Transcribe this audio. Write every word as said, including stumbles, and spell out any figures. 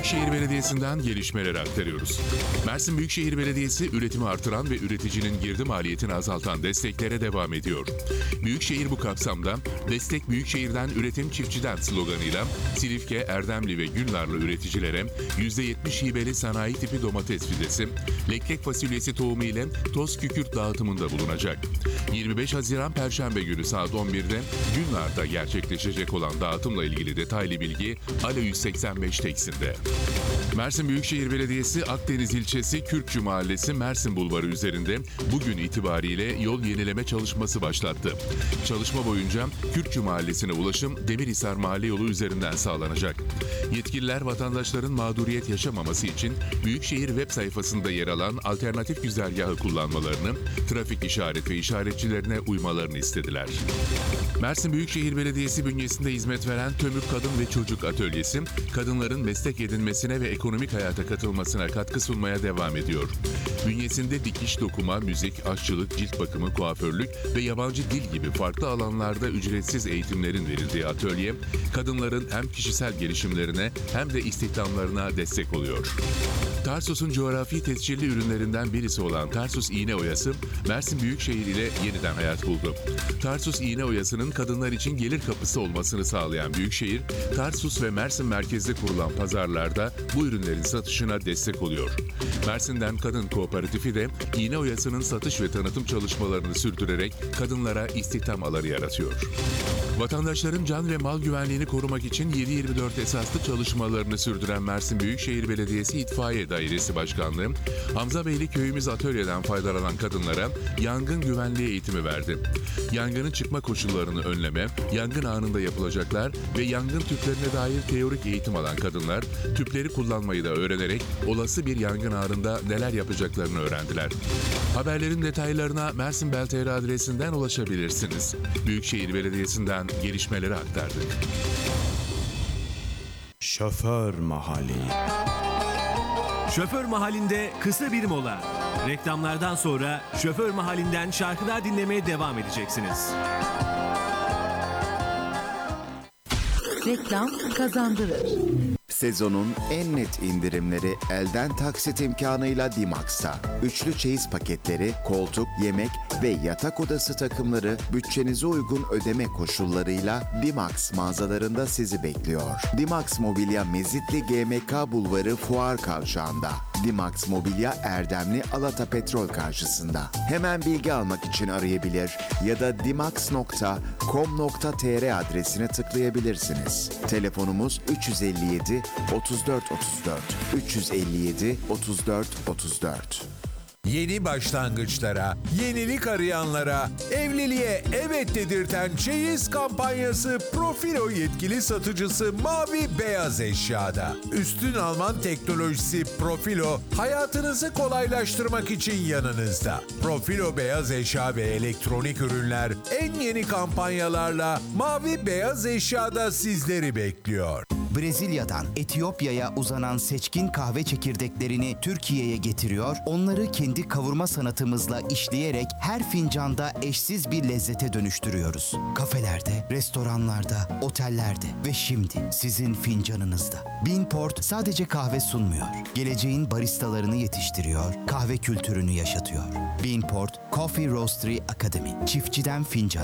Büyükşehir Belediyesi'nden gelişmeleri aktarıyoruz. Mersin Büyükşehir Belediyesi üretimi artıran ve üreticinin girdi maliyetini azaltan desteklere devam ediyor. Büyükşehir bu kapsamda "Destek Büyükşehir'den Üretim Çiftçiden" sloganıyla Silifke, Erdemli ve Gülnarlı üreticilere yüzde yetmiş hibeli sanayi tipi domates fidesi, leklek fasulyesi tohumu ile toz kükürt dağıtımında bulunacak. yirmi beş Haziran Perşembe günü saat on birde Gülnar'da gerçekleşecek olan dağıtımla ilgili detaylı bilgi Alo yüz seksen beş teksinde. Mersin Büyükşehir Belediyesi Akdeniz ilçesi Kürkçü Mahallesi Mersin Bulvarı üzerinde bugün itibariyle yol yenileme çalışması başlattı. Çalışma boyunca Kürkçü Mahallesi'ne ulaşım Demirhisar Mahalle yolu üzerinden sağlanacak. Yetkililer vatandaşların mağduriyet yaşamaması için Büyükşehir web sayfasında yer alan alternatif güzergahı kullanmalarını, trafik işaret ve işaretçilerine uymalarını istediler. Mersin Büyükşehir Belediyesi bünyesinde hizmet veren Tömür Kadın ve Çocuk Atölyesi, kadınların meslek edinmesine ve ekonomik hayata katılmasına katkı sunmaya devam ediyor. Bünyesinde dikiş, dokuma, müzik, aşçılık, cilt bakımı, kuaförlük ve yabancı dil gibi farklı alanlarda ücretsiz eğitimlerin verildiği atölye, kadınların hem kişisel gelişimlerine hem de istihdamlarına destek oluyor. Tarsus'un coğrafi tescilli ürünlerinden birisi olan Tarsus İğne Oyası, Mersin Büyükşehir ile yeniden hayat buldu. Tarsus İğne Oyası'nın kadınlar için gelir kapısı olmasını sağlayan Büyükşehir, Tarsus ve Mersin merkezde kurulan pazarlarda bu ürünlerin satışına destek oluyor. Mersin'den Kadın Kooperatifi de İğne Oyası'nın satış ve tanıtım çalışmalarını sürdürerek kadınlara istihdam alanı yaratıyor. Vatandaşların can ve mal güvenliğini korumak için yedi yirmi dört esaslı çalışmalarını sürdüren Mersin Büyükşehir Belediyesi İtfaiye Dairesi Başkanlığı, Hamza Beyli köyümüz atölyeden faydalanan kadınlara yangın güvenliği eğitimi verdi. Yangının çıkma koşullarını önleme, yangın anında yapılacaklar ve yangın tüplerine dair teorik eğitim alan kadınlar, tüpleri kullanmayı da öğrenerek olası bir yangın anında neler yapacaklarını öğrendiler. Haberlerin detaylarına Mersin Bel T R adresinden ulaşabilirsiniz. Büyükşehir Belediyesi'nden gelişmeleri aktardık. Şoför Mahalli. Şoför Mahalli'nde kısa bir mola. Reklamlardan sonra Şoför Mahalli'nden şarkılar dinlemeye devam edeceksiniz. Reklam kazandırır. Sezonun en net indirimleri elden taksit imkanıyla Dimax'ta. Üçlü çeyiz paketleri, koltuk, yemek ve yatak odası takımları bütçenize uygun ödeme koşullarıyla Dimax mağazalarında sizi bekliyor. Dimax Mobilya Mezitli G M K Bulvarı Fuar Kavşağı'nda. Dimax Mobilya Erdemli Alata Petrol karşısında. Hemen bilgi almak için arayabilir ya da dimax nokta com nokta tr adresine tıklayabilirsiniz. Telefonumuz üç yüz elli yedi otuz dört otuz dört üç yüz elli yedi otuz dört otuz dört. Yeni başlangıçlara, yenilik arayanlara, evliliğe evet dedirten çeyiz kampanyası Profilo yetkili satıcısı Mavi Beyaz Eşya'da. Üstün Alman teknolojisi Profilo, hayatınızı kolaylaştırmak için yanınızda. Profilo Beyaz Eşya ve elektronik ürünler en yeni kampanyalarla Mavi Beyaz Eşya'da sizleri bekliyor. Brezilya'dan Etiyopya'ya uzanan seçkin kahve çekirdeklerini Türkiye'ye getiriyor, onları kendi kavurma sanatımızla işleyerek her fincanda eşsiz bir lezzete dönüştürüyoruz. Kafelerde, restoranlarda, otellerde ve şimdi sizin fincanınızda. Beanport sadece kahve sunmuyor, geleceğin baristalarını yetiştiriyor, kahve kültürünü yaşatıyor. Beanport Coffee Roastery Academy, çiftçiden fincana.